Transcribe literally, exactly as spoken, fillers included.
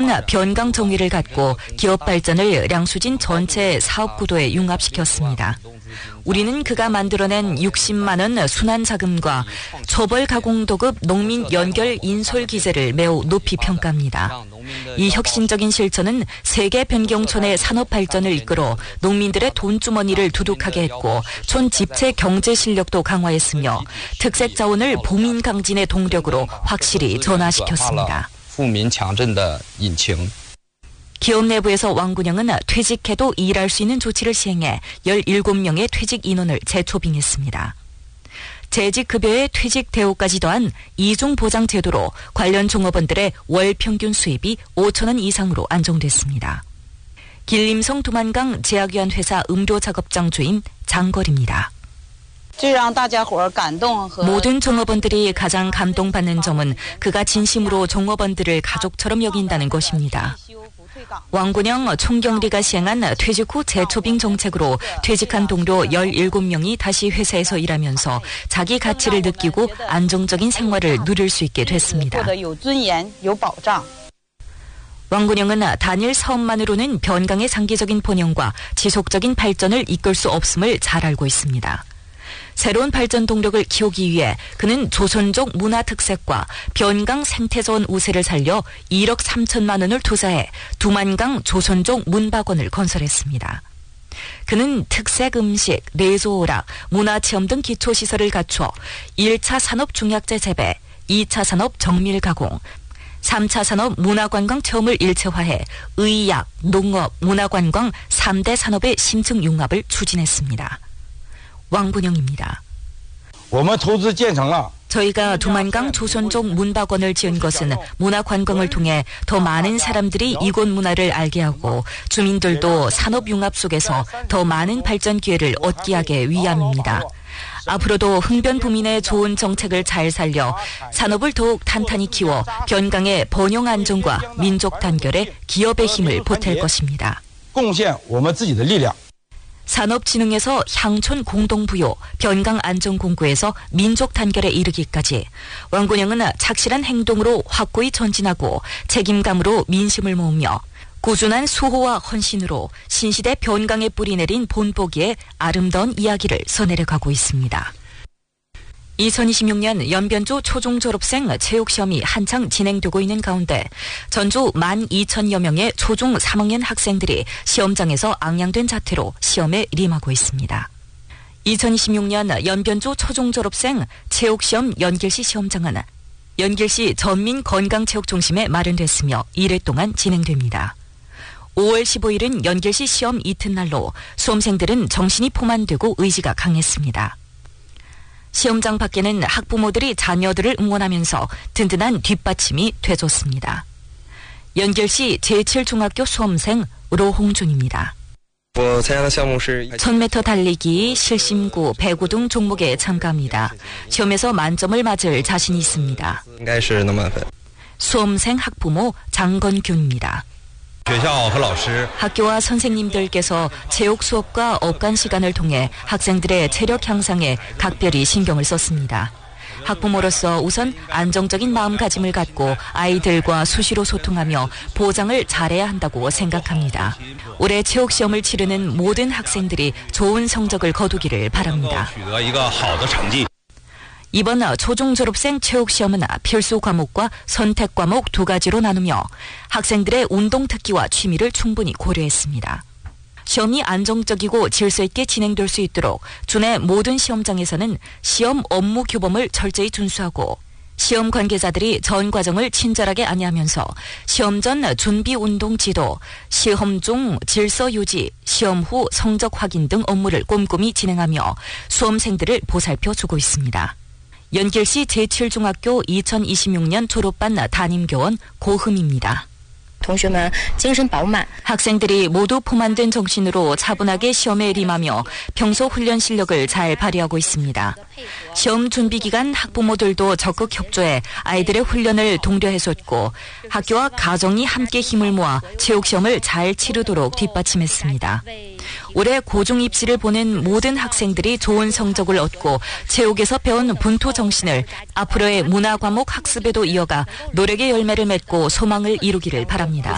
원군은 변강 정의를 갖고 기업 발전을 량수진 전체 사업 구도에 융합시켰습니다. 우리는 그가 만들어낸 육십만 원 순환 자금과 초벌 가공도급 농민 연결 인솔 기제를 매우 높이 평가합니다. 이 혁신적인 실천은 세계 변경촌의 산업 발전을 이끌어 농민들의 돈주머니를 두둑하게 했고 촌 집체 경제 실력도 강화했으며 특색 자원을 보민 강진의 동력으로 확실히 전환시켰습니다. 기업 내부에서 왕군영은 퇴직해도 일할 수 있는 조치를 시행해 열일곱 명의 퇴직 인원을 재초빙했습니다. 재직급여의 퇴직 대우까지 더한 이중 보장 제도로 관련 종업원들의 월 평균 수입이 오천 원 이상으로 안정됐습니다. 길림성 두만강 제약위안 회사 음료 작업장 주임 장걸입니다. 모든 종업원들이 가장 감동받는 점은 그가 진심으로 종업원들을 가족처럼 여긴다는 것입니다. 왕군영 총경리가 시행한 퇴직 후 재초빙 정책으로 퇴직한 동료 열일곱 명이 다시 회사에서 일하면서 자기 가치를 느끼고 안정적인 생활을 누릴 수 있게 됐습니다. 왕군영은 단일 사업만으로는 변강의 장기적인 번영과 지속적인 발전을 이끌 수 없음을 잘 알고 있습니다. 새로운 발전 동력을 키우기 위해 그는 조선족 문화 특색과 변강 생태자원 우세를 살려 일억 삼천만 원을 투자해 두만강 조선족 문박원을 건설했습니다. 그는 특색 음식, 내조오락, 문화체험 등 기초시설을 갖춰 일 차 산업 중약재 재배, 이 차 산업 정밀 가공, 삼 차 산업 문화관광 체험을 일체화해 의약, 농업, 문화관광 삼 대 산업의 심층 융합을 추진했습니다. 왕군영입니다. 저희가 두만강 조선족 문박원을 지은 것은 문화관광을 통해 더 많은 사람들이 이곳 문화를 알게 하고 주민들도 산업융합 속에서 더 많은 발전 기회를 얻게 하기 위함입니다. 앞으로도 흥변부민의 좋은 정책을 잘 살려 산업을 더욱 탄탄히 키워 변강의 번영 안정과 민족 단결에 기업의 힘을 보탤 것입니다. 산업진흥에서 향촌 공동부요, 변강 안전공고에서 민족 단결에 이르기까지 왕군영은 착실한 행동으로 확고히 전진하고 책임감으로 민심을 모으며 꾸준한 수호와 헌신으로 신시대 변강에 뿌리내린 본보기의 아름다운 이야기를 써내려가고 있습니다. 이천이십육 년 연변조 초중 졸업생 체육시험이 한창 진행되고 있는 가운데 전주 만 이천여 명의 초중 삼 학년 학생들이 시험장에서 앙양된 자태로 시험에 임하고 있습니다. 이천이십육 년 연변조 초중 졸업생 체육시험 연길시 시험장은 연길시 전민건강체육중심에 마련됐으며 일 회 동안 진행됩니다. 오월 십오일은 연길시 시험 이튿날로 수험생들은 정신이 포만되고 의지가 강했습니다. 시험장 밖에는 학부모들이 자녀들을 응원하면서 든든한 뒷받침이 돼줬습니다. 연결시 제칠 중학교 수험생 로홍준입니다. 천 미터 달리기, 실심구, 배구 등 종목에 참가합니다. 시험에서 만점을 맞을 자신이 있습니다. 수험생 학부모 장건균입니다. 학교와 선생님들께서 체육 수업과 업간 시간을 통해 학생들의 체력 향상에 각별히 신경을 썼습니다. 학부모로서 우선 안정적인 마음가짐을 갖고 아이들과 수시로 소통하며 보장을 잘해야 한다고 생각합니다. 올해 체육시험을 치르는 모든 학생들이 좋은 성적을 거두기를 바랍니다. 이번 초중 졸업생 체육시험은 필수 과목과 선택 과목 두 가지로 나누며 학생들의 운동 특기와 취미를 충분히 고려했습니다. 시험이 안정적이고 질서 있게 진행될 수 있도록 주내 모든 시험장에서는 시험 업무 규범을 철저히 준수하고 시험 관계자들이 전 과정을 친절하게 안내하면서 시험 전 준비 운동 지도, 시험 중 질서 유지, 시험 후 성적 확인 등 업무를 꼼꼼히 진행하며 수험생들을 보살펴주고 있습니다. 연길시 제칠 중학교 이천이십육 년 졸업반 담임교원 고흠입니다. 학생들이 모두 포만된 정신으로 차분하게 시험에 임하며 평소 훈련 실력을 잘 발휘하고 있습니다. 시험 준비 기간 학부모들도 적극 협조해 아이들의 훈련을 독려해줬고 학교와 가정이 함께 힘을 모아 체육시험을 잘 치르도록 뒷받침했습니다. 올해 고중 입시를 보낸 모든 학생들이 좋은 성적을 얻고 체육에서 배운 분투 정신을 앞으로의 문화 과목 학습에도 이어가 노력의 열매를 맺고 소망을 이루기를 바랍니다.